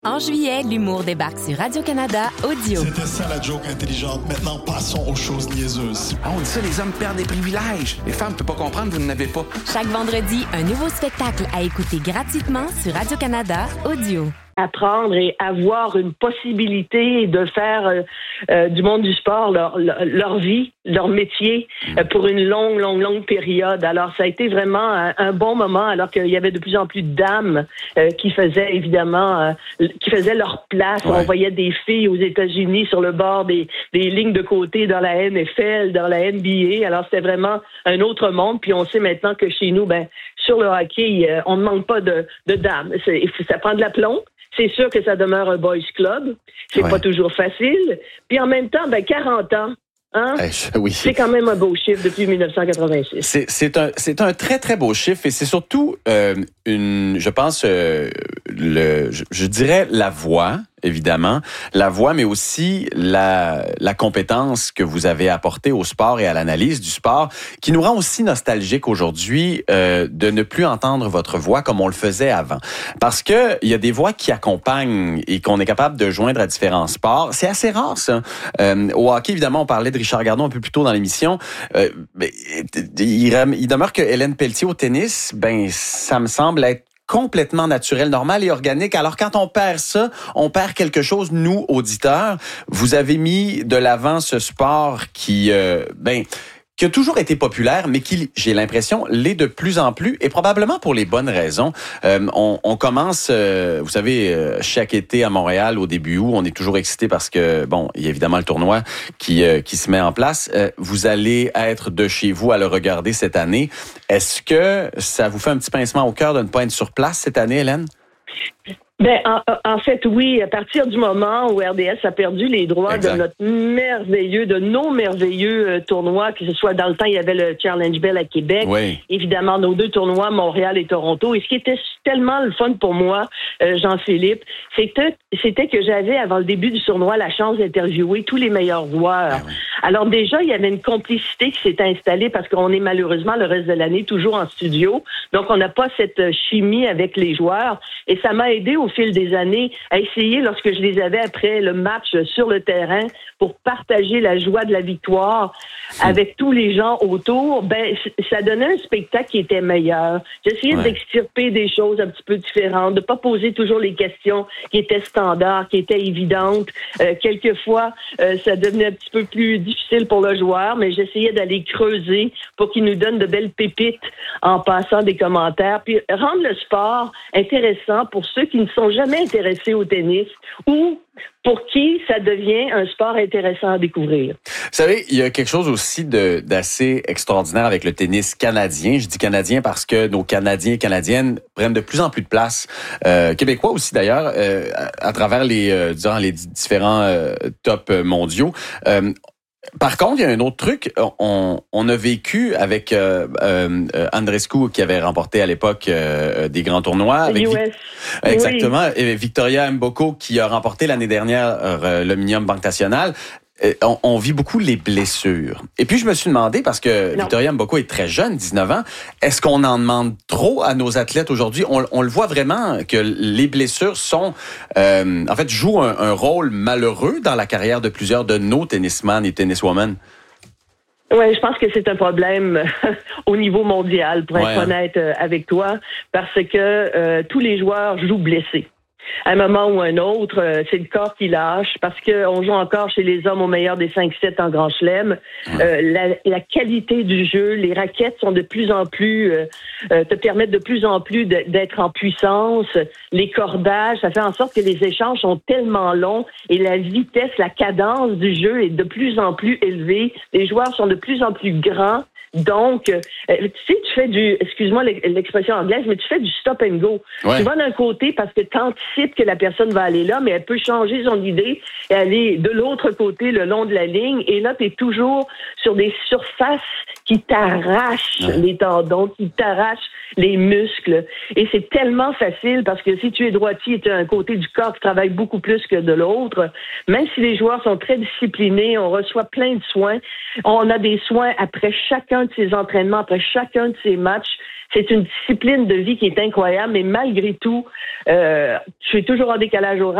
En juillet, l'humour débarque sur Radio-Canada Audio. C'était ça la joke intelligente. Maintenant, passons aux choses niaiseuses. Ah, on dit ça, les hommes perdent des privilèges. Les femmes ne peuvent pas comprendre, vous n'en avez pas. Chaque vendredi, un nouveau spectacle à écouter gratuitement sur Radio-Canada Audio. Apprendre et avoir une possibilité de faire du monde du sport leur vie, leur métier pour une longue période. Alors, ça a été vraiment un bon moment, alors qu'il y avait de plus en plus de dames qui faisaient évidemment, qui faisaient leur place. Ouais. On voyait des filles aux États-Unis sur le bord des lignes de côté dans la NFL, dans la NBA. Alors, c'était vraiment un autre monde. Puis, on sait maintenant que chez nous, sur le hockey, on ne manque pas de dames. Ça prend de l'aplomb. C'est sûr que ça demeure un boys club. C'est pas toujours facile. Puis en même temps, 40 ans. Hein? Oui. C'est quand même un beau chiffre depuis 1986. C'est un très, très beau chiffre et c'est surtout je pense, je dirais la voix, évidemment. La voix, mais aussi la compétence que vous avez apportée au sport et à l'analyse du sport, qui nous rend aussi nostalgique aujourd'hui de ne plus entendre votre voix comme on le faisait avant. Parce que il y a des voix qui accompagnent et qu'on est capable de joindre à différents sports. C'est assez rare, ça. Au hockey, évidemment, on parlait de Richard Gardon un peu plus tôt dans l'émission. Il demeure que Hélène Pelletier au tennis, ça me semble être complètement naturel, normal et organique. Alors, quand on perd ça, on perd quelque chose, nous, auditeurs. Vous avez mis de l'avant ce sport qui a toujours été populaire, mais qui, j'ai l'impression, l'est de plus en plus, et probablement pour les bonnes raisons. On commence, vous savez, chaque été à Montréal, au début août, on est toujours excité parce que, il y a évidemment le tournoi qui se met en place. Vous allez être de chez vous à le regarder cette année. Est-ce que ça vous fait un petit pincement au cœur de ne pas être sur place cette année, Hélène? En fait, oui, à partir du moment où RDS a perdu les droits de nos merveilleux tournois, que ce soit dans le temps, il y avait le Challenge Bell à Québec, évidemment nos deux tournois, Montréal et Toronto. Et ce qui était tellement le fun pour moi, Jean-Philippe, c'était que j'avais, avant le début du tournoi, la chance d'interviewer tous les meilleurs joueurs. Alors déjà, il y avait une complicité qui s'était installée parce qu'on est malheureusement le reste de l'année toujours en studio. Donc, on n'a pas cette chimie avec les joueurs. Et ça m'a aidé au fil des années à essayer, lorsque je les avais après le match sur le terrain, pour partager la joie de la victoire avec tous les gens autour, ça donnait un spectacle qui était meilleur. J'essayais d'extirper des choses un petit peu différentes, de pas poser toujours les questions qui étaient standards, qui étaient évidentes. Quelquefois, ça devenait un petit peu plus difficile pour le joueur, mais j'essayais d'aller creuser pour qu'il nous donne de belles pépites en passant des commentaires, puis rendre le sport intéressant pour ceux qui ne sont jamais intéressés au tennis ou pour qui ça devient un sport intéressant à découvrir. Vous savez, il y a quelque chose aussi d'assez extraordinaire avec le tennis canadien. Je dis canadien parce que nos Canadiens et Canadiennes prennent de plus en plus de place, québécois aussi d'ailleurs, à travers durant les différents tops mondiaux. Par contre, il y a un autre truc. On a vécu avec Andreescu qui avait remporté à l'époque des grands tournois. Avec exactement. Et Victoria Mboko qui a remporté l'année dernière l'Omnium Banque Nationale. On vit beaucoup les blessures. Et puis, je me suis demandé, parce que Victoria Mboko est très jeune, 19 ans, est-ce qu'on en demande trop à nos athlètes aujourd'hui? On le voit vraiment que les blessures jouent un rôle malheureux dans la carrière de plusieurs de nos tennisman et tenniswomen. Oui, je pense que c'est un problème au niveau mondial, pour être honnête avec toi, parce que tous les joueurs jouent blessés. À un moment ou un autre, c'est le corps qui lâche parce qu'on joue encore chez les hommes au meilleur des 5-7 en Grand Chelem. La qualité du jeu, les raquettes sont de plus en plus, te permettent de plus en plus d'être en puissance. Les cordages, ça fait en sorte que les échanges sont tellement longs et la vitesse, la cadence du jeu est de plus en plus élevée. Les joueurs sont de plus en plus grands. Donc, tu fais excuse-moi l'expression anglaise, mais tu fais du stop and go. Tu vas d'un côté parce que tu anticipes que la personne va aller là, mais elle peut changer son idée et aller de l'autre côté le long de la ligne. Et là, tu es toujours sur des surfaces qui t'arrachent les tendons, qui t'arrachent les muscles. Et c'est tellement facile parce que si tu es droitier, tu as un côté du corps qui travaille beaucoup plus que de l'autre. Même si les joueurs sont très disciplinés, on reçoit plein de soins. On a des soins après chacun de ces entraînements, après chacun de ces matchs. c'est une discipline de vie qui est incroyable, mais malgré tout, je suis toujours en décalage horaire.